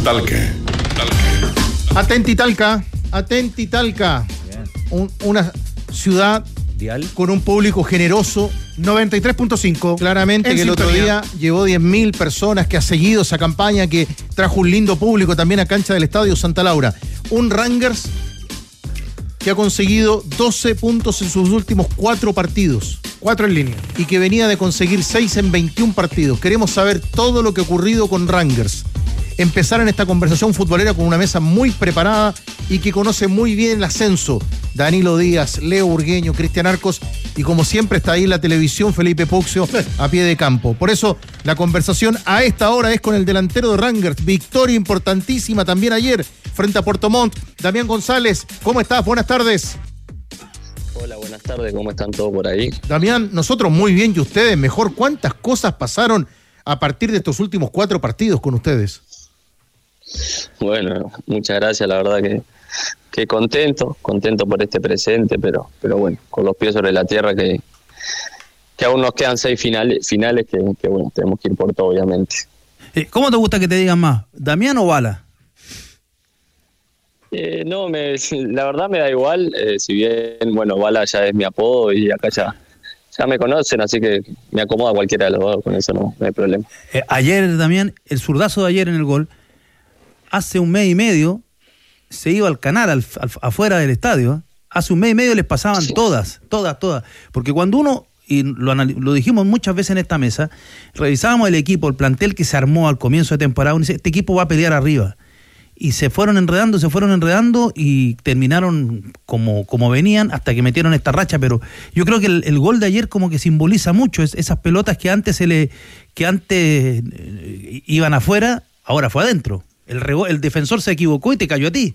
Talca. Atenti Talca. Una ciudad con un público generoso. 93.5. Claramente que el otro día llevó 10.000 personas, que ha seguido esa campaña, que trajo un lindo público también a cancha del Estadio Santa Laura. Un Rangers que ha conseguido 12 puntos en sus últimos 4 partidos. 4 en línea. Y que venía de conseguir 6 en 21 partidos. Queremos saber todo lo que ha ocurrido con Rangers. Empezar en esta conversación futbolera con una mesa muy preparada y que conoce muy bien el ascenso. Danilo Díaz, Leo Burgueño, Cristian Arcos y como siempre está ahí en la televisión Felipe Puccio a pie de campo. Por eso la conversación a esta hora es con el delantero de Rangers. Victoria importantísima también ayer frente a Puerto Montt. Damián González, ¿cómo estás? Buenas tardes. Hola, buenas tardes, ¿cómo están todos por ahí? Damián, nosotros muy bien y ustedes mejor. ¿Cuántas cosas pasaron a partir de estos últimos 4 partidos con ustedes? Bueno, muchas gracias, la verdad que contento por este presente, pero bueno, con los pies sobre la tierra que aún nos quedan 6 finales que bueno, tenemos que ir por todo, obviamente. ¿Cómo te gusta que te digan más? ¿Damián o Bala? No, la verdad me da igual, si bien, bueno, Bala ya es mi apodo y acá ya me conocen, así que me acomoda cualquiera de los dos, con eso no hay problema. Ayer, Damián, el zurdazo de ayer en el gol, hace un mes y medio se iba al canal afuera del estadio. Hace un mes y medio les pasaban todas. Porque cuando uno, y lo dijimos muchas veces en esta mesa, revisábamos el equipo, el plantel que se armó al comienzo de temporada, uno dice, este equipo va a pelear arriba. Y se fueron enredando y terminaron como venían hasta que metieron esta racha. Pero yo creo que el gol de ayer como que simboliza mucho esas pelotas que antes iban afuera, ahora fue adentro. El defensor se equivocó y te cayó a ti.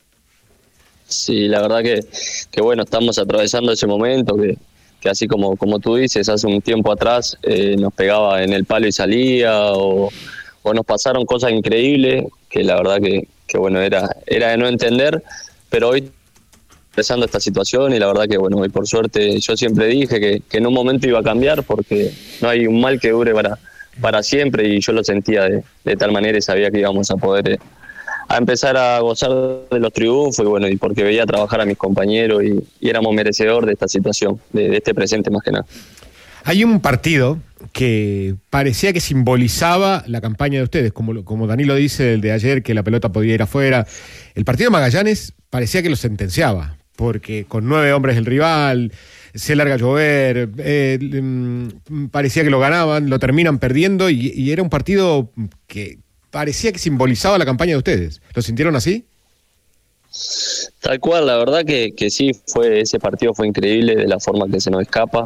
Sí, la verdad que bueno, estamos atravesando ese momento que así como tú dices, hace un tiempo atrás nos pegaba en el palo y salía, o nos pasaron cosas increíbles que la verdad que bueno, era de no entender, pero hoy empezando esta situación y la verdad que bueno, hoy por suerte yo siempre dije que en un momento iba a cambiar porque no hay un mal que dure para siempre, y yo lo sentía de tal manera y sabía que íbamos a poder a empezar a gozar de los triunfos y bueno, y porque veía trabajar a mis compañeros y éramos merecedores de esta situación, de este presente más que nada. Hay un partido que parecía que simbolizaba la campaña de ustedes, como Danilo dice, el de ayer, que la pelota podía ir afuera. El partido de Magallanes parecía que lo sentenciaba, porque con 9 hombres el rival, se larga a llover, parecía que lo ganaban, lo terminan perdiendo y era un partido que parecía que simbolizaba la campaña de ustedes. ¿Lo sintieron así? Tal cual, la verdad que sí, ese partido fue increíble de la forma que se nos escapa.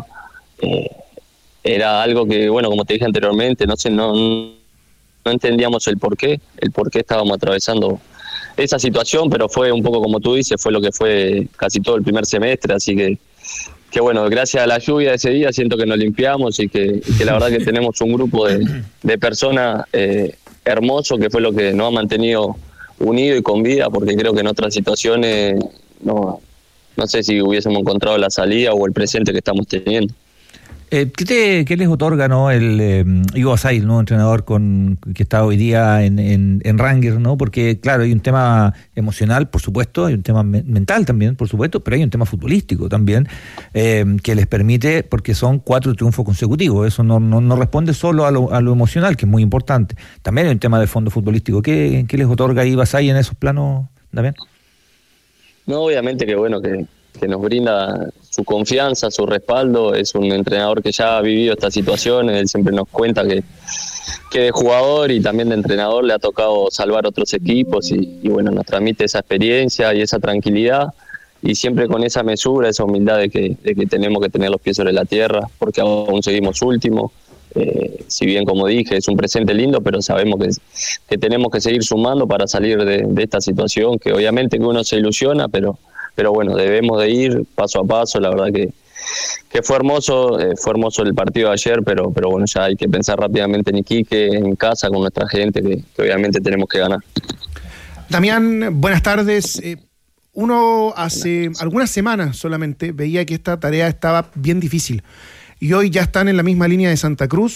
Era algo que, bueno, como te dije anteriormente, no entendíamos el por qué estábamos atravesando esa situación, pero fue un poco como tú dices, fue lo que fue casi todo el primer semestre, así que bueno, gracias a la lluvia de ese día siento que nos limpiamos y que la verdad que tenemos un grupo de personas hermoso, que fue lo que nos ha mantenido unidos y con vida, porque creo que en otras situaciones no sé si hubiésemos encontrado la salida o el presente que estamos teniendo. ¿Qué les otorga, no, el Ivo Basay, el nuevo entrenador que está hoy día en Rangers, ¿no? Porque claro, hay un tema emocional, por supuesto, hay un tema mental también, por supuesto, pero hay un tema futbolístico también que les permite, porque son 4 triunfos consecutivos. Eso no responde solo a lo emocional, que es muy importante. También hay un tema de fondo futbolístico. ¿Qué les otorga Ivo Basay en esos planos, Damián? No, obviamente que bueno, que nos brinda su confianza, su respaldo. Es un entrenador que ya ha vivido estas situaciones, él siempre nos cuenta que de jugador y también de entrenador le ha tocado salvar otros equipos y bueno, nos transmite esa experiencia y esa tranquilidad, y siempre con esa mesura, esa humildad de que tenemos que tener los pies sobre la tierra, porque aún seguimos últimos. Si bien, como dije, es un presente lindo, pero sabemos que tenemos que seguir sumando para salir de esta situación, que obviamente que uno se ilusiona, pero bueno, debemos de ir paso a paso. La verdad que fue hermoso el partido de ayer, pero bueno, ya hay que pensar rápidamente en Iquique, en casa, con nuestra gente, que obviamente tenemos que ganar. Damián, buenas tardes. Uno hace algunas semanas solamente veía que esta tarea estaba bien difícil, y hoy ya están en la misma línea de Santa Cruz,